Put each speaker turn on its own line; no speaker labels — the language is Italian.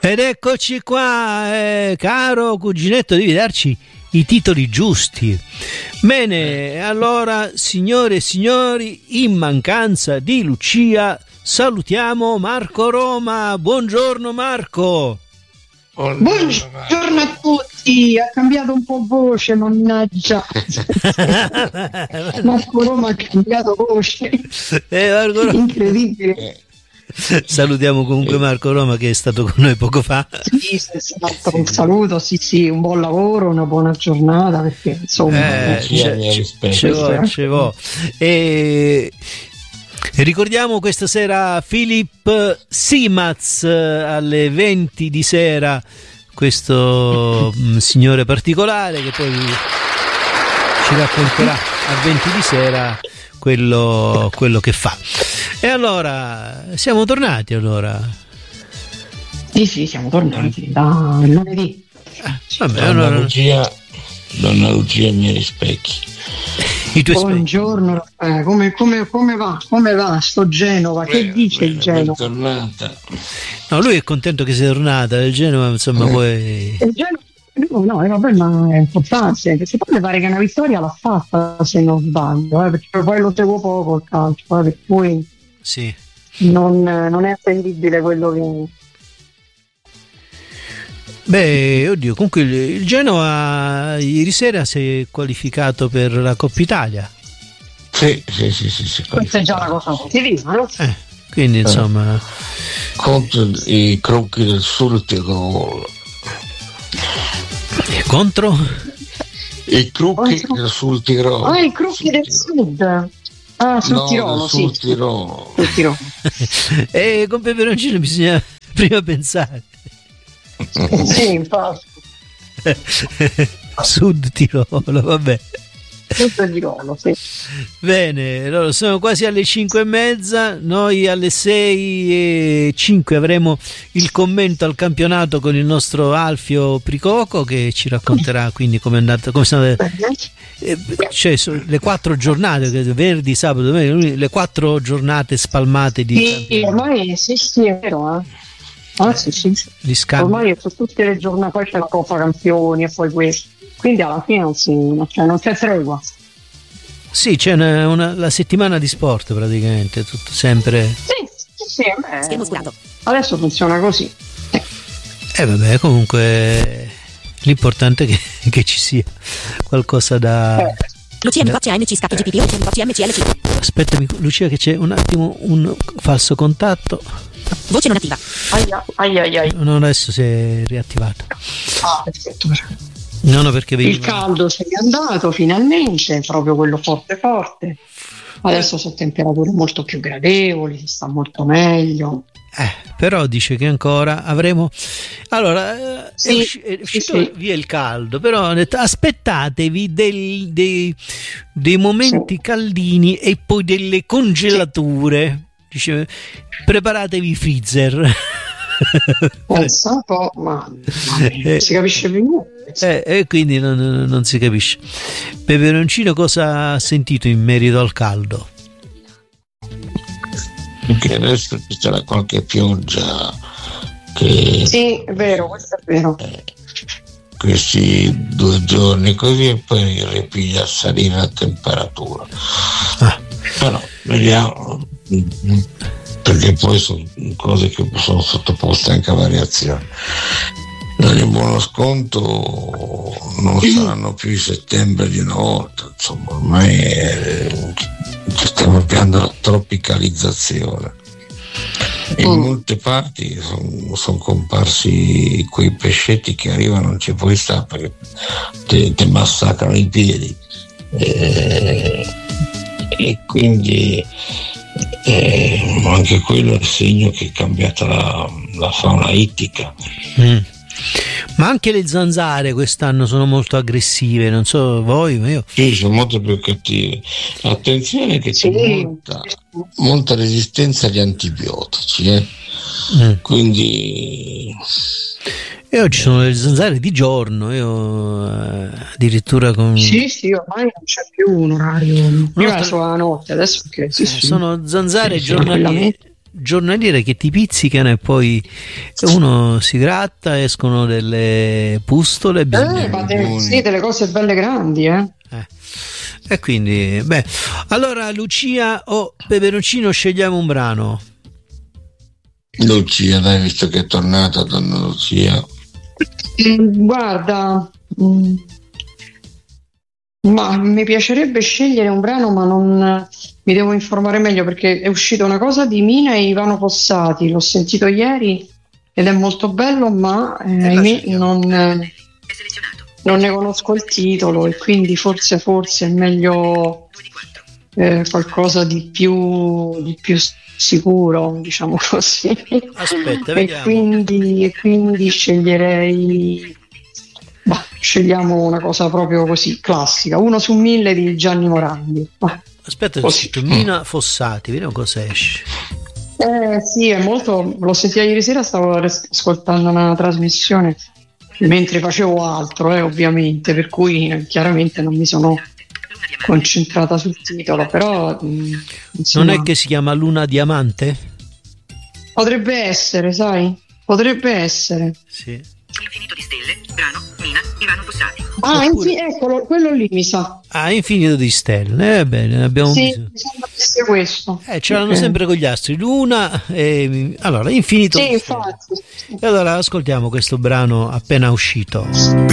Ed eccoci qua, caro cuginetto, devi darci i titoli giusti. Bene, allora, signore e signori, in mancanza di Lucia, salutiamo Marco Roma. Buongiorno Marco.
Buongiorno a tutti, ha cambiato un po' voce, mannaggia. Marco Roma ha cambiato voce.
Marco Roma.
Incredibile.
Salutiamo comunque Marco Roma che è stato con noi poco fa.
Sì, un saluto, sì, un buon lavoro, una buona giornata, perché insomma
ci vo. E ricordiamo questa sera Philip Simaz alle 20 di sera, questo signore particolare che poi ci racconterà a 20 di sera quello che fa. E allora siamo tornati allora?
Sì, siamo tornati da lunedì.
Vabbè,
Donna Lucia, i miei rispecchi.
Buongiorno, come va sto Genova? Che dice il Genova?
Tornata.
No, lui è contento che sia tornata il Genova, insomma, poi
il Genova. No, vabbè, ma è importante, perché poi mi pare che una vittoria l'ha fatta, se non sbaglio, perché poi lo seguo poco il calcio, per cui
sì.
Non è attendibile quello che...
Beh, oddio, comunque il Genova ieri sera si è qualificato per la Coppa Italia.
Sì.
Questa è già una cosa positiva, no?
Quindi insomma...
Contro i Crocchi del Sud Tirolo.
Contro?
I Crocchi del Sud Tirolo.
Ah, i Crocchi del Sud. Ah, sul Tirolo, sì.
Sul Tirolo.
E con peperoncino bisogna prima pensare.
Sì, infatti.
Sud Tirolo, vabbè.
Sud Tirolo, sì.
Bene, allora sono quasi alle 5:30, noi alle 6:05 avremo il commento al campionato con il nostro Alfio Pricoco che ci racconterà quindi come è andata, come sono cioè le 4 giornate, venerdì, sabato, domenica, le 4 giornate spalmate di
campionato. Ormai sì, è vero, sì. Ormai su tutte le giornate, poi c'è la Coppa Campioni e poi questo, quindi alla fine non c'è tregua.
Sì, c'è la settimana di sport praticamente, tutto sempre.
Sì, adesso funziona così.
Vabbè, comunque l'importante è che ci sia qualcosa da...
Lucia mi faccia MC scatto GPP, Lucia mi faccia MCLC.
Aspettami Lucia che c'è un attimo un falso contatto.
Voce non attiva.
Ai.
No, adesso si è riattivato.
Perfetto.
No, perché
il caldo se n'è andato finalmente, proprio quello forte. Adesso sono temperature molto più gradevoli, si sta molto meglio.
Però dice che ancora avremo. Allora, è uscito via il caldo, però aspettatevi dei momenti caldini e poi delle congelature. Dice, preparatevi i freezer.
Pensa un po', ma si capisce più.
E quindi non si capisce. Peperoncino, cosa ha sentito in merito al caldo?
Perché adesso c'era qualche pioggia che...
Sì, è vero, questo è vero.
Questi 2 giorni così e poi ripiglia a salire la temperatura. Però vediamo, perché poi sono cose che sono sottoposte anche a variazioni. In buono sconto non saranno più i settembre di una volta, insomma ormai ci stiamo avviando alla tropicalizzazione. In molte parti sono comparsi quei pescetti che arrivano, non ci puoi stare perché ti massacrano i piedi, e quindi anche quello è il segno che è cambiata la fauna ittica.
Ma anche le zanzare quest'anno sono molto aggressive, non so voi, ma io...
Sì, sono molto più cattive. Attenzione che c'è molta resistenza agli antibiotici, quindi...
E oggi sono le zanzare di giorno, io addirittura con...
Sì, ormai non c'è più un orario, prima solo la notte, adesso che...
sono zanzare giornaliere che ti pizzicano e poi uno si gratta, escono delle pustole.
Sì, delle cose belle grandi,
E quindi, allora Lucia o Peperoncino, scegliamo un brano.
Lucia, dai, visto che è tornata, donna Lucia.
Guarda, ma mi piacerebbe scegliere un brano, ma non mi devo informare meglio, perché è uscita una cosa di Mina e Ivano Fossati, l'ho sentito ieri ed è molto bello, ma non ne conosco il titolo e quindi forse è meglio qualcosa di più sicuro, diciamo così.
Aspetta,
vediamo. E quindi scegliamo una cosa proprio così classica, 1 su 1000 di Gianni Morandi.
Aspetta, ho scritto Mina Fossati, vediamo cosa esce.
Sì, è molto. L'ho sentita ieri sera, stavo ascoltando una trasmissione mentre facevo altro, ovviamente, per cui chiaramente non mi sono concentrata sul titolo, però insomma,
non è che si chiama Luna Diamante?
Potrebbe essere, sai? Potrebbe essere.
Sì.
Infinito di stelle, brano, Mina, Ivano Fossati.
Eccolo, quello lì mi sa.
Infinito di stelle, bene, abbiamo
visto. Mi sembra che sia questo.
Ce l'hanno sempre con gli astri, Luna allora, Infinito.
Sì, infatti.
E allora ascoltiamo questo brano appena uscito.